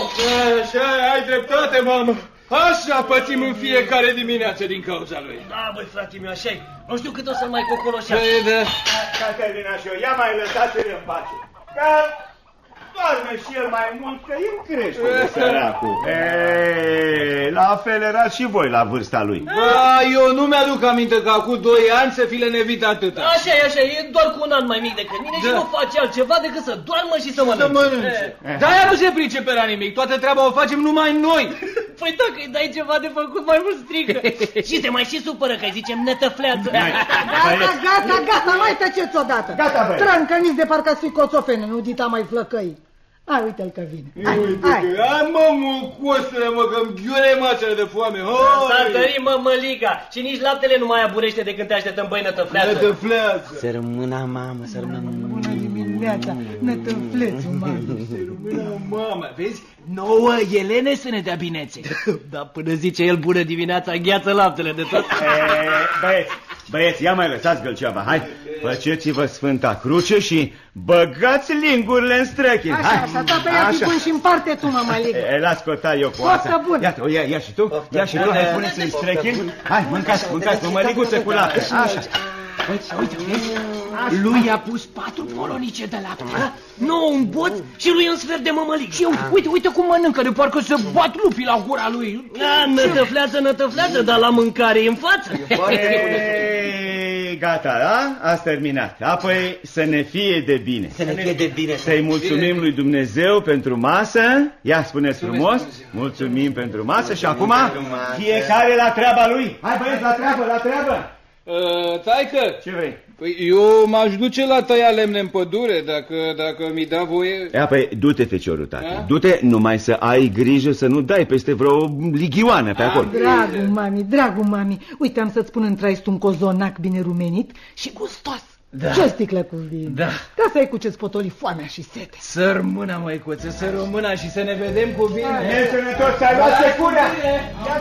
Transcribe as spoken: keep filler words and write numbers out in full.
Așa, ai dreptate, mamă. Așa pățim în fiecare dimineață din cauza lui. Da, băi, frate meu, așa-i. Nu știu cât o să mai cocoloșească. Da. Caterina și eu, ia mai lăsați-l în pace. Că doarme și el mai mult, că îmi crește de săracul. Eee, la fel erați și voi la vârsta lui. Da, eu nu mi-aduc aminte că acum doi ani să fi lenevit atâta. Așa e, așa e, doar cu un an mai mic decât mine da. Și nu face altceva decât să doarmă și să mănânce. Să mănânce. Dar ea nu se pricepe la nimic, toată treaba o facem numai noi. Păi dacă îi dai ceva de făcut, mai mult strică. Și se mai și supără că îi zicem netăfleață. Gata, gata, gata, mai tăceți odată. Gata, băi. Trâncăniți de parcă ați fi coțofene, nu dita mai flăcăi. Hai, uite-l că vine. Hai, hai. Hai, mă, mucosule, mă, că-mi ghiure mațele de foame. S-a tărit, mă, măliga. Și nici laptele nu mai aburește de când te așteptăm, băi, nătăfleață. Nătăfleață. Să rămână, mamă, să rămână. Bună dimineața, nătăflețul, mamă. Să rămână, mamă, vezi? Nouă, Elene să ne dea binețe. Dar până zice el bună dimineața, gheață laptele de tot. Băieți, băieți, ia mai lăsați gălceava, hai. Făceți-vă Sfânta Cruce și băgați lingurile în străchini. Așa, așa, tata, ia-ți bun și împarte tu, mă, mai ligă. Las scota eu cu asta. Foarte bun. Iată, ia, ia și tu, ia și tu, hai, puneți în străchini. Hai, mâncați, mâncați, mămăliguță cu lapte. Așa. Uite, uite, vezi? Lui a pus patru polonice de lapte, nouă un boț și lui un sfert de mămălig. Și eu, uite, uite cum mănâncă, de parcă se bat lupii la gura lui. Da, nătăfleață, nătăfleață, dar la mâncare e în față. Ei, gata, da? Ați terminat. Apoi să ne fie de bine. Să ne fie de bine. Să-i mulțumim lui Dumnezeu pentru masă. Ia, spuneți frumos. Mulțumim pentru masă și acum fiecare la treaba lui. Hai, băieți, la treabă, la treabă. Uh, taică, ce vrei? Păi eu m-aș duce la tăia lemne în pădure, dacă, dacă mi da voie. Ia, păi, du-te, feciorul, tată. Du-te, numai să ai grijă să nu dai peste vreo lighioană pe acolo. Dragul mami, dragul mami, uite, am să-ți spun în traist un cozonac bine rumenit și gustos. Da. Ce sticlă cu vin. Da. Ca să ai cu ce-ți potoli foamea și sete. Să rămână, măicuță, să rămână și să ne vedem cu bine. E sănătos, ți-ai luat securea.